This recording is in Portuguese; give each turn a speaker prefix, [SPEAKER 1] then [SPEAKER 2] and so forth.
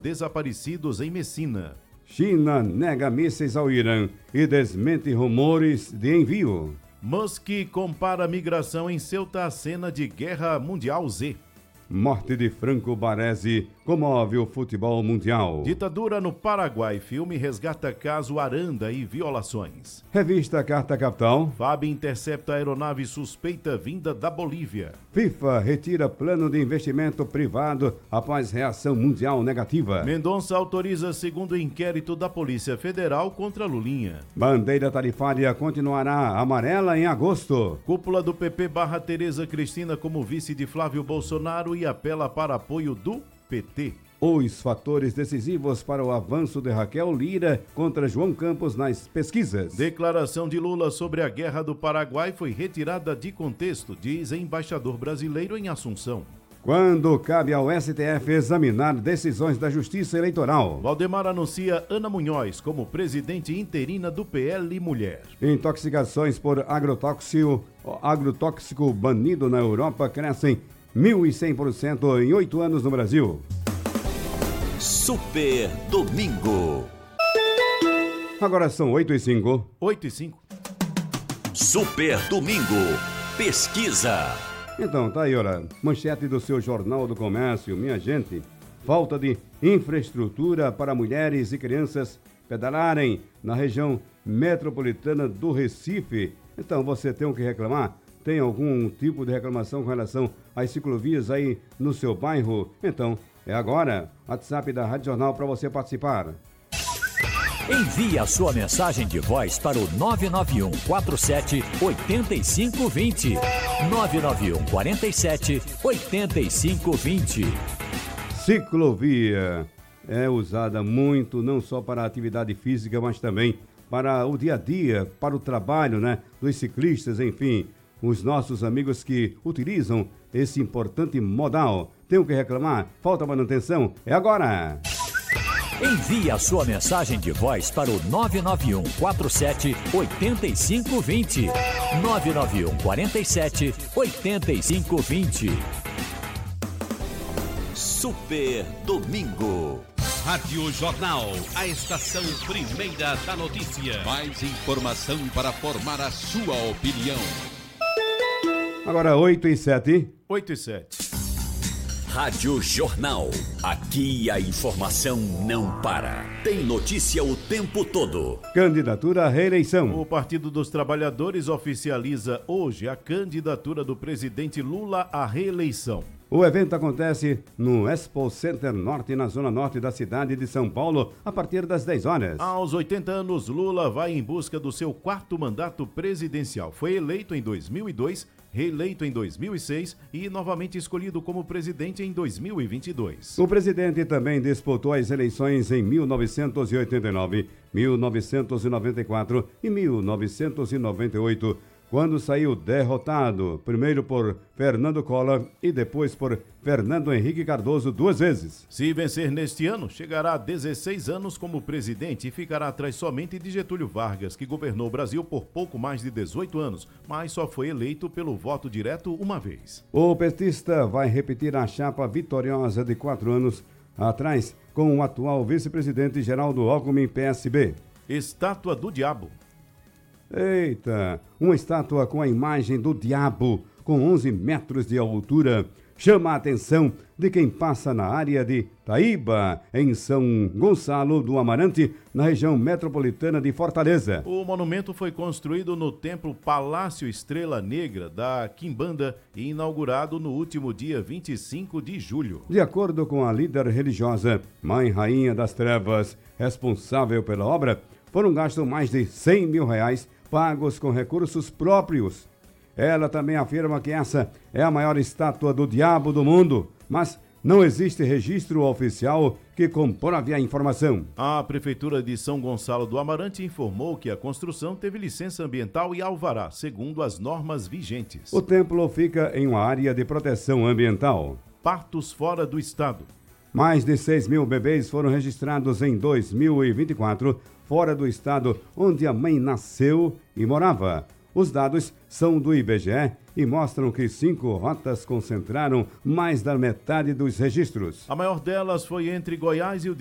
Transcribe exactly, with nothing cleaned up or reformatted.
[SPEAKER 1] desaparecidos em Messina.
[SPEAKER 2] China nega mísseis ao Irã e desmente rumores de envio.
[SPEAKER 1] Musk compara a migração em Ceuta à cena de Guerra Mundial Z.
[SPEAKER 2] Morte de Franco Baresi comove o futebol mundial.
[SPEAKER 1] Ditadura no Paraguai. Filme resgata caso Aranda e violações.
[SPEAKER 2] Revista Carta Capital.
[SPEAKER 1] F A B intercepta aeronave suspeita vinda da Bolívia.
[SPEAKER 2] FIFA retira plano de investimento privado após reação mundial negativa.
[SPEAKER 1] Mendonça autoriza segundo inquérito da Polícia Federal contra Lulinha.
[SPEAKER 2] Bandeira tarifária continuará amarela em agosto.
[SPEAKER 1] Cúpula do P P barra Tereza Cristina como vice de Flávio Bolsonaro e apela para apoio do P T.
[SPEAKER 2] Os fatores decisivos para o avanço de Raquel Lira contra João Campos nas pesquisas.
[SPEAKER 1] Declaração de Lula sobre a Guerra do Paraguai foi retirada de contexto, diz embaixador brasileiro em Assunção.
[SPEAKER 2] Quando cabe ao S T F examinar decisões da Justiça Eleitoral.
[SPEAKER 1] Valdemar anuncia Ana Munhoz como presidente interina do P L Mulher.
[SPEAKER 2] Intoxicações por agrotóxico, agrotóxico banido na Europa crescem mil e cem por cento em oito anos no Brasil.
[SPEAKER 3] Super Domingo.
[SPEAKER 2] Agora são oito e cinco.
[SPEAKER 1] oito e cinco.
[SPEAKER 3] Super Domingo. Pesquisa.
[SPEAKER 2] Então, tá aí, olha, manchete do seu Jornal do Comércio, minha gente. Falta de infraestrutura para mulheres e crianças pedalarem na região metropolitana do Recife. Então, você tem o que reclamar? Tem algum tipo de reclamação com relação às ciclovias aí no seu bairro? Então, é agora. WhatsApp da Rádio Jornal para você participar.
[SPEAKER 4] Envie a sua mensagem de voz para o nove nove um quatro sete oito cinco dois zero. nove nove um quatro sete oito cinco dois zero.
[SPEAKER 2] Ciclovia é usada muito, não só para a atividade física, mas também para o dia a dia, para o trabalho, né, dos ciclistas, enfim, os nossos amigos que utilizam esse importante modal. Tem o que reclamar? Falta manutenção? É agora!
[SPEAKER 4] Envie a sua mensagem de voz para o nove nove um quatro sete oito cinco dois zero. nove nove um quatro sete oito cinco dois zero.
[SPEAKER 3] Super Domingo.
[SPEAKER 5] Rádio Jornal, a estação primeira da notícia. Mais informação para formar a sua opinião.
[SPEAKER 2] Agora oito e sete.
[SPEAKER 1] oito e sete.
[SPEAKER 3] Rádio Jornal. Aqui a informação não para. Tem notícia o tempo todo.
[SPEAKER 2] Candidatura à reeleição.
[SPEAKER 1] O Partido dos Trabalhadores oficializa hoje a candidatura do presidente Lula à reeleição.
[SPEAKER 2] O evento acontece no Expo Center Norte, na zona norte da cidade de São Paulo, a partir das dez horas.
[SPEAKER 1] Aos oitenta anos, Lula vai em busca do seu quarto mandato presidencial. Foi eleito em dois mil e dois, reeleito em dois mil e seis e novamente escolhido como presidente em dois mil e vinte e dois.
[SPEAKER 2] O presidente também disputou as eleições em mil novecentos e oitenta e nove, mil novecentos e noventa e quatro e mil novecentos e noventa e oito, quando saiu derrotado, primeiro por Fernando Collor e depois por Fernando Henrique Cardoso duas vezes.
[SPEAKER 1] Se vencer neste ano, chegará a dezesseis anos como presidente e ficará atrás somente de Getúlio Vargas, que governou o Brasil por pouco mais de dezoito anos, mas só foi eleito pelo voto direto uma vez.
[SPEAKER 2] O petista vai repetir a chapa vitoriosa de quatro anos atrás com o atual vice-presidente Geraldo Alckmin, P S B.
[SPEAKER 1] Estátua do Diabo.
[SPEAKER 2] Eita, uma estátua com a imagem do diabo, com onze metros de altura, chama a atenção de quem passa na área de Taíba, em São Gonçalo do Amarante, na região metropolitana de Fortaleza.
[SPEAKER 1] O monumento foi construído no templo Palácio Estrela Negra da Quimbanda e inaugurado no último dia vinte e cinco de julho.
[SPEAKER 2] De acordo com a líder religiosa, Mãe Rainha das Trevas, responsável pela obra, foram gastos mais de cem mil reais pagos com recursos próprios. Ela também afirma que essa é a maior estátua do diabo do mundo, mas não existe registro oficial que comprove a informação.
[SPEAKER 1] A Prefeitura de São Gonçalo do Amarante informou que a construção teve licença ambiental e alvará, segundo as normas vigentes.
[SPEAKER 2] O templo fica em uma área de proteção ambiental.
[SPEAKER 1] Partos fora do estado.
[SPEAKER 2] Mais de seis mil bebês foram registrados em dois mil e vinte e quatro, fora do estado onde a mãe nasceu e morava. Os dados são do I B G E e mostram que cinco rotas concentraram mais da metade dos registros.
[SPEAKER 1] A maior delas foi entre Goiás e o